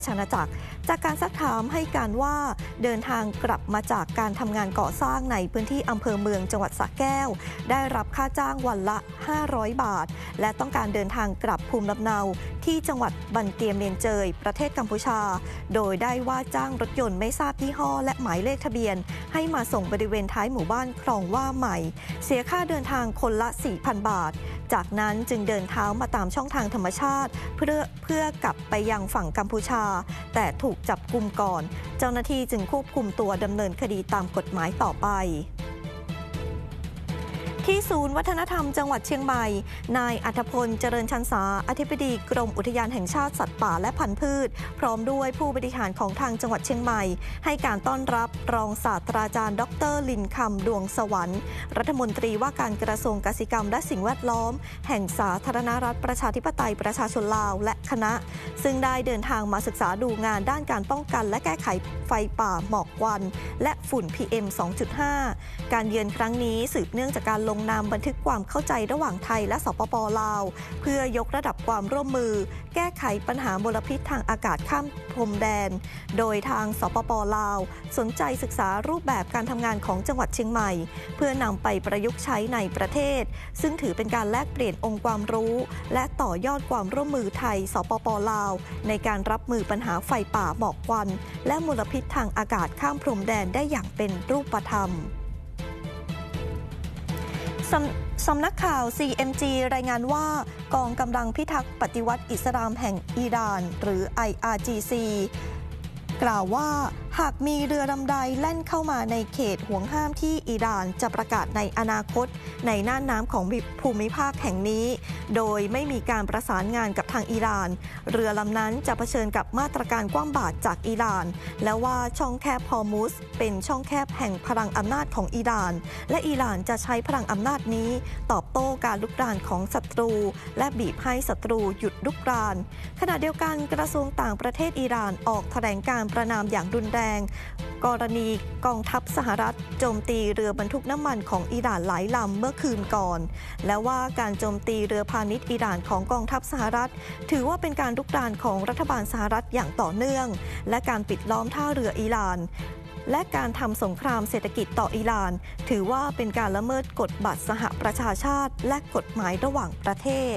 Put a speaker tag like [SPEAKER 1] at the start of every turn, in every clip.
[SPEAKER 1] ชาณาจักรจากการซักถามให้การว่าเดินทางกลับมาจากการทำงานก่อสร้างในพื้นที่อำเภอเมืองจังหวัดสระแก้วได้รับค่าจ้างวันละ500 บาทและต้องการเดินทางกลับภูมิลำเนาที่จังหวัดบันเตียเมียนเจยประเทศกัมพูชาโดยได้ว่าจ้างรถยนต์ไม่ทราบยี่ห้อและหมายเลขทะเบียนให้มาส่งบริเวณท้ายหมู่บ้านคลองว่าใหม่เสียค่าเดินทางคนละ 4,000 บาทจากนั้นจึงเดินเท้ามาตามช่องทางธรรมชาติเพื่อกลับไปยังฝั่งกัมพูชาแต่ถูกจับกุมก่อนเจ้าหน้าที่จึงควบคุมตัวดำเนินคดีตามกฎหมายต่อไปที่ศูนย์วัฒนธรรมจังหวัดเชียงใหม่นายอัธพลเจริญชันษาอธิบดีกรมอุทยานแห่งชาติสัตว์ป่าและพันธุ์พืชพร้อมด้วยผู้บริหารของทางจังหวัดเชียงใหม่ให้การต้อนรับรองศาสตราจารย์ดร.ลินคำดวงสวรรค์รัฐมนตรีว่าการกระทรวงเกษตรกรรมและสิ่งแวดล้อมแห่งสาธารณรัฐประชาธิปไตยประชาชนลาวและคณะซึ่งได้เดินทางมาศึกษาดูงานด้านการป้องกันและแก้ไขไฟป่าหมอกควันและฝุ่น PM 2.5 การเยือนครั้งนี้สืบเนื่องจากการลงนามบันทึกความเข้าใจระหว่างไทยและสปป.ลาวเพื่อยกระดับความร่วมมือแก้ไขปัญหามลพิษทางอากาศข้ามพรมแดนโดยทางสปป.ลาวสนใจศึกษารูปแบบการทำงานของจังหวัดเชียงใหม่เพื่อนำไปประยุกต์ใช้ในประเทศซึ่งถือเป็นการแลกเปลี่ยนองค์ความรู้และต่อยอดความร่วมมือไทยสปป.ลาวในการรับมือปัญหาไฟป่าหมอกควันและมลพิษทางอากาศข้ามพรมแดนได้อย่างเป็นรูปธรรมสำนักข่าว CMG รายงานว่ากองกำลังพิทักษ์ปฏิวัติอิสลามแห่งอิหร่านหรือ IRGC กล่าวว่าหากมีเรือลำใดแล่นเข้ามาในเขตห่วงห้ามที่อิหร่านจะประกาศในอนาคตในน่านน้ำของภูมิภาคแห่งนี้โดยไม่มีการประสานงานกับทางอิหร่านเรือลำนั้นจะเผชิญกับมาตรการคว่ำบาตรจากอิหร่านและว่าช่องแคบฮอร์มุซเป็นช่องแคบแห่งพลังอำนาจของอิหร่านและอิหร่านจะใช้พลังอำนาจนี้ตอบโต้การลุกรานของศัตรูและบีบให้ศัตรูหยุดลุกรานขณะเดียวกันกระทรวงต่างประเทศอิหร่านออกแถลงการประณามอย่างรุนแรงกรณีกองทัพสหรัฐโจมตีเรือบรรทุกน้ำมันของอิหร่านหลายลำเมื่อคืนก่อนและว่าการโจมตีเรือพาณิชย์อิหร่านของกองทัพสหรัฐถือว่าเป็นการรุกรานของรัฐบาลสหรัฐอย่างต่อเนื่องและการปิดล้อมท่าเรืออิหร่านและการทำสงครามเศรษฐกิจต่ออิหร่านถือว่าเป็นการละเมิดกฎบัตรสหประชาชาติและกฎหมายระหว่างประเทศ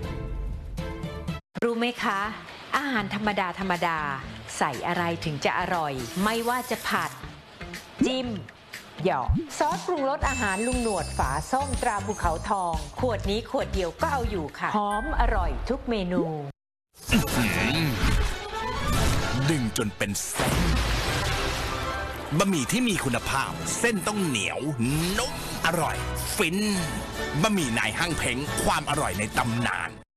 [SPEAKER 2] รู้ไหมคะอาหารธรรมดาใส่อะไรถึงจะอร่อยไม่ว่าจะผัดจิ้มหยอกซอสปรุงรสอาหารลุงหนวดฝาส้มตราภูเขาทองขวดนี้ขวดเดียวก็เอาอยู่ค่ะหอมอร่อยทุกเมนู
[SPEAKER 3] ดึงจนเป็นเส้นบะหมี่ที่มีคุณภาพเส้นต้องเหนียวนุ่มอร่อยฟินบะหมี่นายห้างเพ็งความอร่อยในตำนาน